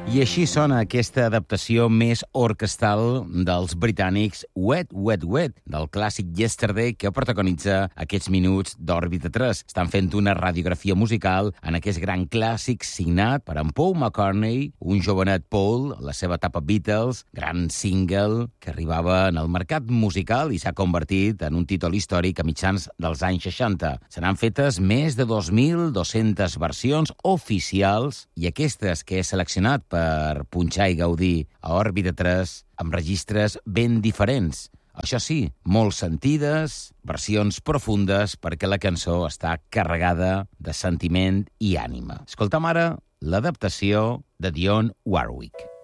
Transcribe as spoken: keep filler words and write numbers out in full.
I així sona aquesta adaptació més orquestal dels britànics Wet, Wet, Wet, del clàssic Yesterday, que protagonitza aquests minuts d'Òrbita tres. Estan fent una radiografia musical en aquest gran clàssic signat per en Paul McCartney, un jovenet Paul, la seva etapa Beatles, gran single que arribava en el mercat musical i s'ha convertit en un títol històric a mitjans dels anys seixanta. Se n'han fetes més de dos mil dues-centes versions oficials i aquestes que he seleccionat per per punxar i gaudir a Òrbita tres amb registres ben diferents. Això sí, molt sentides, versions profundes, perquè la cançó està carregada de sentiment i ànima. Escoltam ara l'adaptació de Dionne Warwick.